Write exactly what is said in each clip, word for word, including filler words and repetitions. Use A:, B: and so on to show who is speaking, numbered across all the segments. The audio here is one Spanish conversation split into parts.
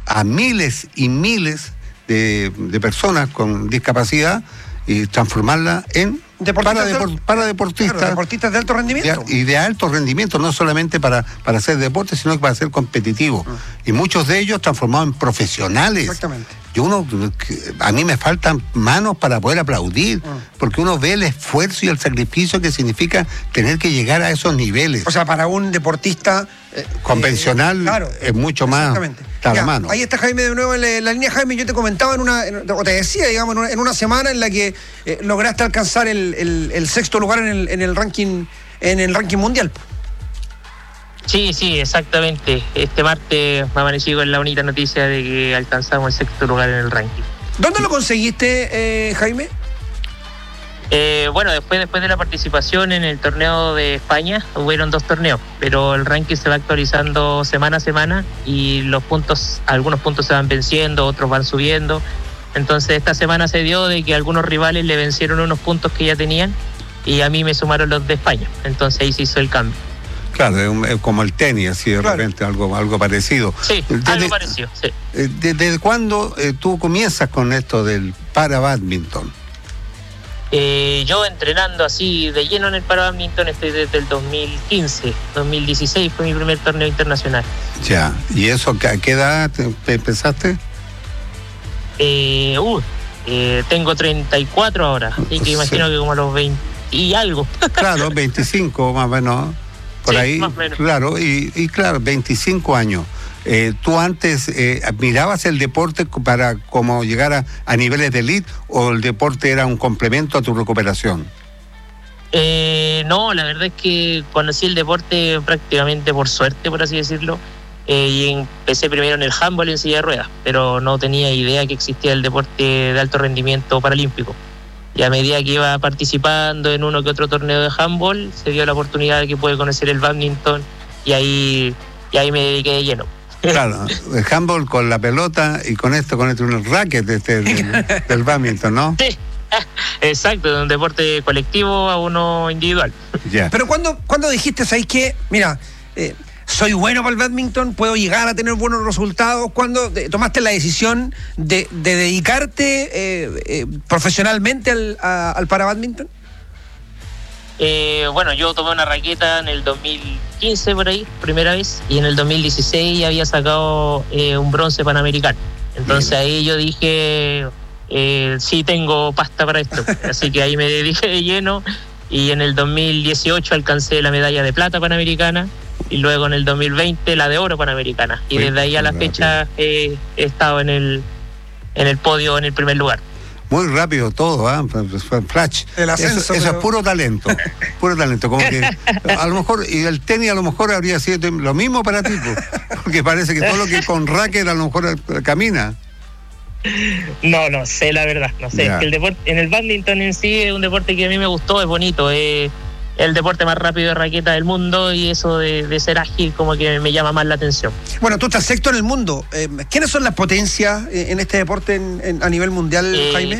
A: a miles y miles de, de personas con discapacidad y transformarla en
B: Deportistas
A: para, depor, para deportistas,
B: claro, deportistas de alto rendimiento.
A: De, y de alto rendimiento, no solamente para, para hacer deporte, sino que para ser competitivo. Uh. Y muchos de ellos transformados en profesionales.
B: Exactamente.
A: Y uno, a mí me faltan manos para poder aplaudir, uh. porque uno ve el esfuerzo y el sacrificio que significa tener que llegar a esos niveles.
B: O sea, para un deportista
A: eh, convencional, eh, claro, es mucho más a la mano.
B: Ahí está Jaime de nuevo en la, en la línea. Jaime, yo te comentaba en una, en, o te decía, digamos, en una, en una semana en la que eh, lograste alcanzar el, el, el sexto lugar en el, en el ranking, en el ranking mundial.
C: Sí, sí, exactamente. Este martes me amanecí con la bonita noticia de que alcanzamos el sexto lugar en el ranking.
B: ¿Dónde lo conseguiste, eh, Jaime?
C: Eh, bueno, después, después de la participación en el torneo de España, hubieron dos torneos, pero el ranking se va actualizando semana a semana y los puntos, algunos puntos se van venciendo, otros van subiendo. Entonces esta semana se dio de que algunos rivales le vencieron unos puntos que ya tenían y a mí me sumaron los de España. Entonces ahí se hizo el cambio.
A: Claro, es, un, es como el tenis, así de claro. repente, algo, algo parecido.
C: Sí, desde, algo parecido, sí.
A: ¿Desde, desde cuándo eh, tú comienzas con esto del para badminton?
C: Eh, yo entrenando así de lleno en el para badminton estoy desde el dos mil quince, dos mil dieciséis fue mi primer torneo internacional.
A: Ya, ¿y eso a qué edad empezaste?
C: Eh, uh, eh, tengo treinta y cuatro ahora, así que sí. Imagino que como a los veinte y algo.
A: Claro, veinticinco más o menos, por sí, ahí, más o menos. Claro, y, y claro, veinticinco años. Eh, ¿Tú antes eh, mirabas el deporte para como llegar a, a niveles de elite o el deporte era un complemento a tu recuperación?
C: Eh, no, la verdad es que conocí el deporte prácticamente por suerte, por así decirlo, eh, y empecé primero en el handball en silla de ruedas, pero no tenía idea que existía el deporte de alto rendimiento paralímpico. Y a medida que iba participando en uno que otro torneo de handball, se dio la oportunidad de que pude conocer el badminton y ahí, y ahí me dediqué de lleno.
A: Claro, el handball con la pelota y con esto, con este, un racket este, del, del badminton, ¿no?
C: Sí, exacto, de un deporte colectivo a uno individual.
A: Yeah.
B: Pero cuando, cuando dijiste, ¿sabes qué? Mira, eh, soy bueno para el badminton, puedo llegar a tener buenos resultados. ¿Cuándo tomaste la decisión de, de dedicarte eh, eh, profesionalmente al, a, al para badminton?
C: Eh, bueno, yo tomé una raqueta en el dos mil quince por ahí, primera vez, y en el dos mil dieciséis había sacado eh, un bronce panamericano. Entonces Bien. ahí yo dije, eh, sí tengo pasta para esto. Así que ahí me dediqué de lleno y en el dos mil dieciocho alcancé la medalla de plata panamericana y luego en el dos mil veinte la de oro panamericana. Y desde ahí a la fecha eh, he estado en el, en el podio en el primer lugar.
A: Muy rápido todo, ¿ah? ¿eh? Flash.
B: El ascenso,
A: eso, eso
B: pero...
A: es puro talento, puro talento. Como que a lo mejor, y el tenis a lo mejor habría sido lo mismo para ti, porque parece que todo lo que con racket a lo mejor camina.
C: No, no sé, la verdad, no sé. Es que el deporte, en el badminton en sí es un deporte que a mí me gustó, es bonito, es el deporte más rápido de raqueta del mundo y eso de, de ser ágil como que me llama más la atención.
B: Bueno, tú estás sexto en el mundo. Eh, ¿Quiénes son las potencias en este deporte en, en, a nivel mundial, eh, Jaime?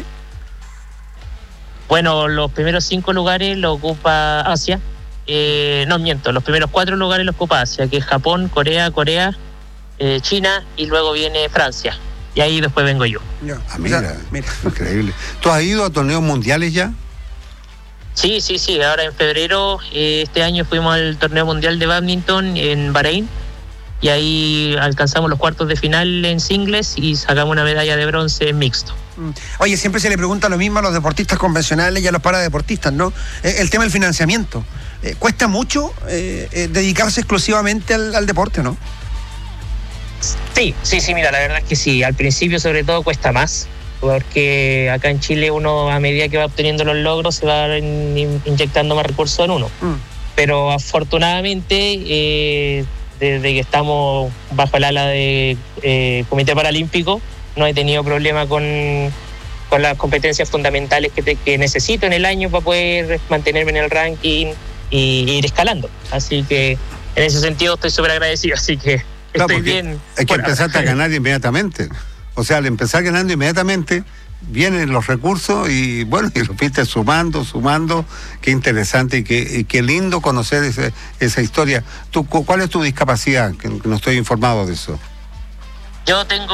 C: Bueno, los primeros cinco lugares lo ocupa Asia. Eh, no, miento, los primeros cuatro lugares los ocupa Asia, que es Japón, Corea, Corea, eh, China y luego viene Francia. Y ahí después vengo yo.
A: Ya, ah, mira, o sea, mira, increíble. ¿Tú has ido a torneos mundiales ya?
C: Sí, sí, sí. Ahora en febrero, eh, este año fuimos al torneo mundial de badminton en Bahrein y ahí alcanzamos los cuartos de final en singles y sacamos una medalla de bronce en mixto.
B: Oye, siempre se le pregunta lo mismo a los deportistas convencionales y a los paradeportistas, ¿no? Eh, el tema del financiamiento. Eh, ¿Cuesta mucho eh, eh, dedicarse exclusivamente al, al deporte, no?
C: Sí, sí, sí, mira, la verdad es que sí. Al principio sobre todo cuesta más, porque acá en Chile uno a medida que va obteniendo los logros se va in, in, inyectando más recursos en uno. Mm. Pero afortunadamente, eh, desde que estamos bajo el ala de eh, Comité Paralímpico, no he tenido problema con, con las competencias fundamentales que, te, que necesito en el año para poder mantenerme en el ranking y, y ir escalando. Así que en ese sentido estoy súper agradecido, así que
A: claro,
C: estoy bien.
A: Hay que empezar a ganar inmediatamente. O sea, al empezar ganando inmediatamente, vienen los recursos y bueno, y los viste sumando, sumando. Qué interesante y qué, y qué lindo conocer ese, esa historia. ¿Tú, ¿Cuál es tu discapacidad? Que no estoy informado de eso.
C: Yo tengo